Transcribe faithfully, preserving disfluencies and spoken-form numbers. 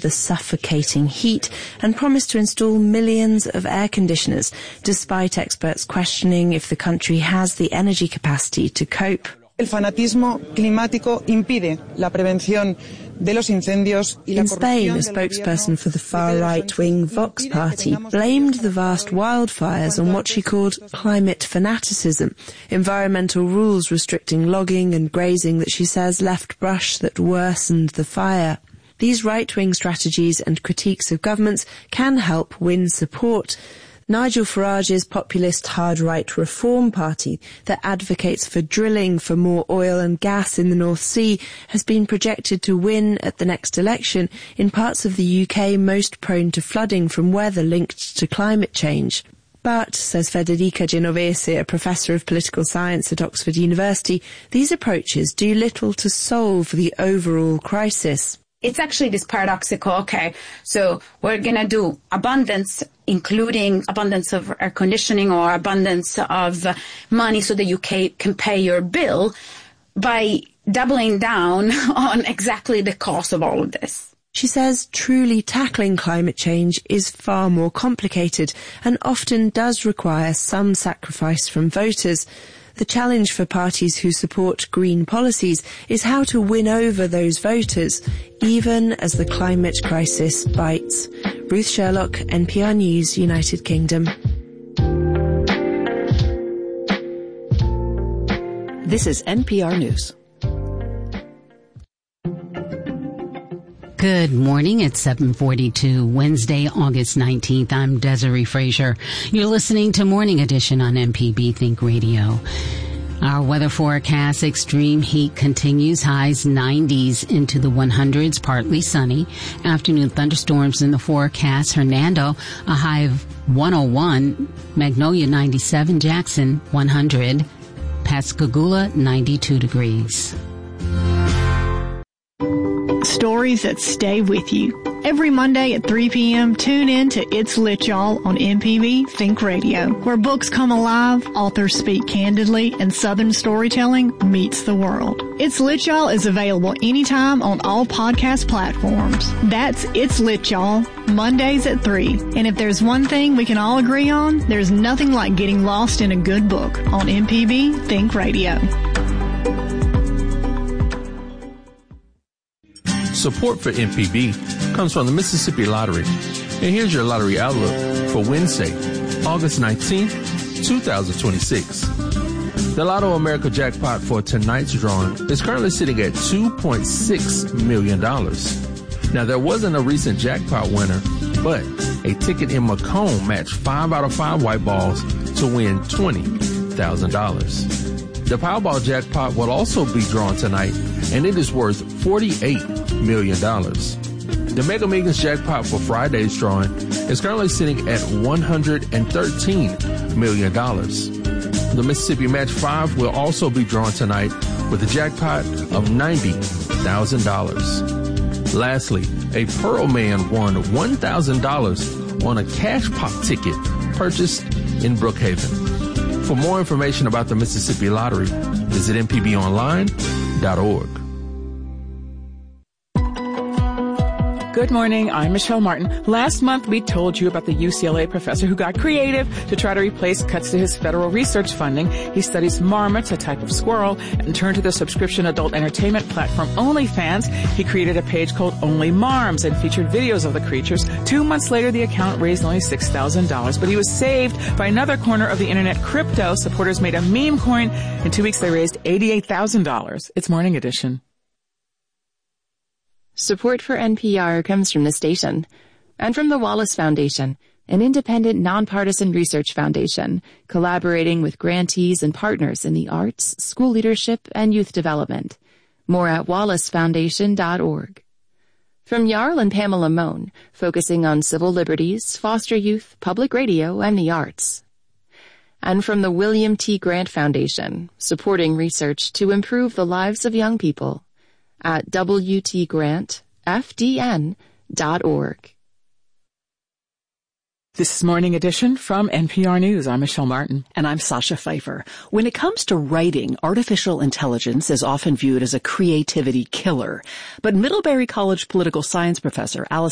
the suffocating heat and promised to install millions of air conditioners, despite experts questioning if the country has the energy capacity to cope. El fanatismo climático impide la prevención de los incendios y la In Spain, a spokesperson for the far-right-wing Vox party blamed the vast wildfires on what she called climate fanaticism, environmental rules restricting logging and grazing that she says left brush that worsened the fire. These right-wing strategies and critiques of governments can help win support. Nigel Farage's populist hard-right Reform Party that advocates for drilling for more oil and gas in the North Sea has been projected to win at the next election in parts of the U K most prone to flooding from weather linked to climate change. But, says Federica Genovese, a professor of political science at Oxford University, these approaches do little to solve the overall crisis. It's actually this paradoxical, okay, so we're going to do abundance, including abundance of air conditioning or abundance of uh, money so that you can pay your bill by doubling down on exactly the cost of all of this. She says truly tackling climate change is far more complicated and often does require some sacrifice from voters. The challenge for parties who support green policies is how to win over those voters, even as the climate crisis bites. Ruth Sherlock, N P R News, United Kingdom. This is N P R News. Good morning. It's seven forty-two, Wednesday, August nineteenth. I'm Desiree Frazier. You're listening to Morning Edition on M P B Think Radio. Our weather forecast: extreme heat continues, highs nineties into the hundreds, partly sunny. Afternoon thunderstorms in the forecast. Hernando, a high of one oh one. Magnolia, ninety-seven. Jackson, one hundred. Pascagoula, ninety-two degrees. Stories that stay with you. Every Monday at three p.m., tune in to It's Lit Y'all on M P B Think Radio, where books come alive, authors speak candidly, and Southern storytelling meets the world. It's Lit Y'all is available anytime on all podcast platforms. That's It's Lit Y'all, Mondays at three. And if there's one thing we can all agree on, there's nothing like getting lost in a good book on M P B Think Radio. Support for M P B comes from the Mississippi Lottery. And here's your lottery outlook for Wednesday, August nineteenth, twenty twenty-six. The Lotto America jackpot for tonight's drawing is currently sitting at two point six million dollars. Now, there wasn't a recent jackpot winner, but a ticket in Macomb matched five out of five white balls to win twenty thousand dollars. The Powerball jackpot will also be drawn tonight, and it is worth forty-eight million dollars. The Mega Millions jackpot for Friday's drawing is currently sitting at one hundred thirteen million dollars. The Mississippi Match five will also be drawn tonight with a jackpot of ninety thousand dollars. Lastly, a Pearl Man won one thousand dollars on a cash pop ticket purchased in Brookhaven. For more information about the Mississippi Lottery, visit m p b online dot org. Good morning, I'm Michelle Martin. Last month we told you about the U C L A professor who got creative to try to replace cuts to his federal research funding. He studies marmots, a type of squirrel, and turned to the subscription adult entertainment platform OnlyFans. He created a page called Only Marms and featured videos of the creatures. Two months later, the account raised only six thousand dollars, but he was saved by another corner of the internet, crypto. Supporters made a meme coin. In two weeks, they raised eighty-eight thousand dollars. It's Morning Edition. Support for N P R comes from the station and from the Wallace Foundation, an independent, nonpartisan research foundation collaborating with grantees and partners in the arts, school leadership, and youth development. More at wallace foundation dot org. From Jarl and Pamela Mohn, focusing on civil liberties, foster youth, public radio, and the arts. And from the William T. Grant Foundation, supporting research to improve the lives of young people. At w t grant f d n dot org. This is Morning Edition from N P R News. I'm Michelle Martin. And I'm Sasha Pfeiffer. When it comes to writing, artificial intelligence is often viewed as a creativity killer. But Middlebury College political science professor Alice